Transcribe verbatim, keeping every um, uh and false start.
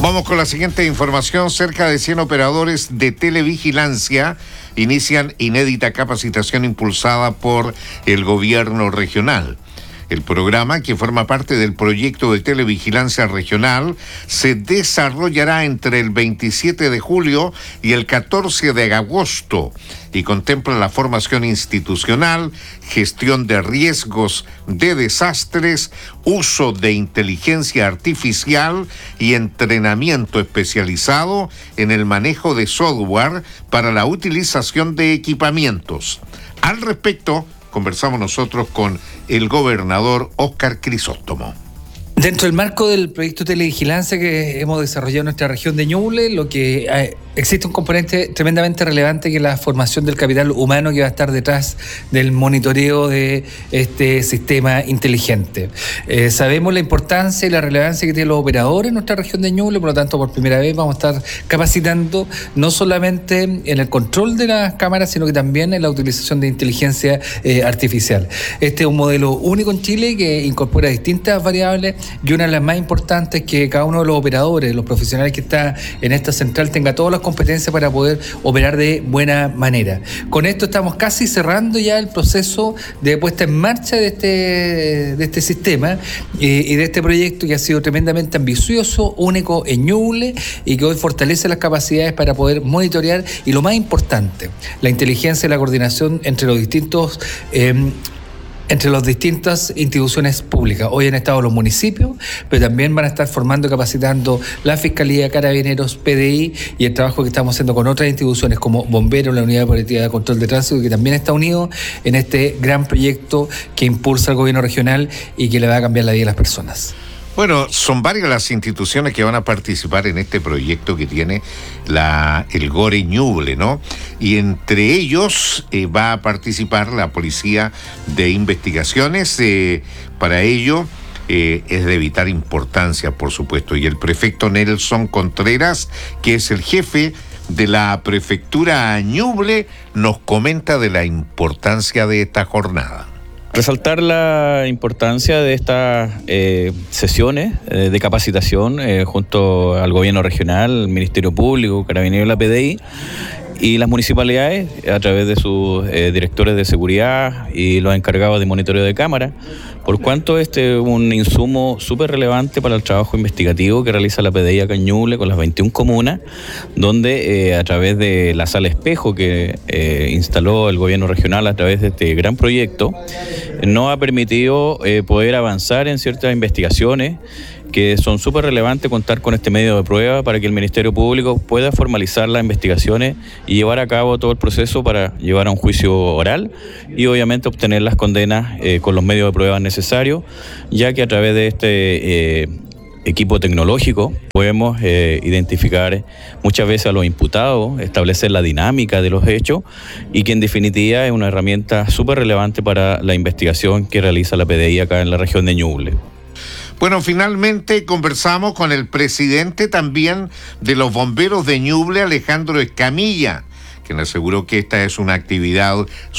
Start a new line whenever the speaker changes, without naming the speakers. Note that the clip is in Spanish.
Vamos con la siguiente información. Cerca de cien operadores de televigilancia inician inédita capacitación impulsada por el gobierno regional. El programa, que forma parte del proyecto de televigilancia regional, se desarrollará entre el veintisiete de julio y el catorce de agosto y contempla la formación institucional, gestión de riesgos de desastres, uso de inteligencia artificial y entrenamiento especializado en el manejo de software para la utilización de equipamientos. Al respecto, conversamos nosotros con el gobernador Óscar Crisóstomo.
Dentro del marco del proyecto de televigilancia que hemos desarrollado en nuestra región de Ñuble, lo que eh, existe un componente tremendamente relevante que es la formación del capital humano que va a estar detrás del monitoreo de este sistema inteligente. Eh, sabemos la importancia y la relevancia que tienen los operadores en nuestra región de Ñuble, por lo tanto por primera vez vamos a estar capacitando no solamente en el control de las cámaras, sino que también en la utilización de inteligencia eh, artificial. Este es un modelo único en Chile que incorpora distintas variables y una de las más importantes es que cada uno de los operadores, los profesionales que está en esta central tenga todas las competencias para poder operar de buena manera. Con esto estamos casi cerrando ya el proceso de puesta en marcha de este, de este sistema eh, y de este proyecto que ha sido tremendamente ambicioso, único en Ñuble y que hoy fortalece las capacidades para poder monitorear y lo más importante, la inteligencia y la coordinación entre los distintos eh, entre las distintas instituciones públicas. Hoy han estado los municipios, pero también van a estar formando y capacitando la Fiscalía, Carabineros, P D I y el trabajo que estamos haciendo con otras instituciones como Bomberos, la Unidad Operativa de Control de Tránsito, que también está unido en este gran proyecto que impulsa el gobierno regional y que le va a cambiar la vida a las personas.
Bueno, son varias las instituciones que van a participar en este proyecto que tiene la el Gore Ñuble, ¿no? Y entre ellos eh, va a participar la Policía de Investigaciones. Eh, para ello eh, es de vital importancia, por supuesto. Y el prefecto Nelson Contreras, que es el jefe de la Prefectura Ñuble, nos comenta de la importancia de esta jornada.
Resaltar la importancia de estas eh, sesiones eh, de capacitación eh, junto al gobierno regional, el Ministerio Público, Carabineros y la P D I y las municipalidades a través de sus eh, directores de seguridad y los encargados de monitoreo de cámara, por cuanto este es un insumo súper relevante para el trabajo investigativo que realiza la P D I acá en Ñuble con las veintiuna comunas, donde eh, a través de la sala espejo que eh, instaló el gobierno regional a través de este gran proyecto, nos ha permitido eh, poder avanzar en ciertas investigaciones que son súper relevantes, contar con este medio de prueba para que el Ministerio Público pueda formalizar las investigaciones y llevar a cabo todo el proceso para llevar a un juicio oral y obviamente obtener las condenas eh, con los medios de prueba necesarios, ya que a través de este eh, equipo tecnológico podemos eh, identificar muchas veces a los imputados, establecer la dinámica de los hechos y que en definitiva es una herramienta súper relevante para la investigación que realiza la P D I acá en la región de Ñuble.
Bueno, finalmente conversamos con el presidente también de los bomberos de Ñuble, Alejandro Escamilla, quien aseguró que esta es una actividad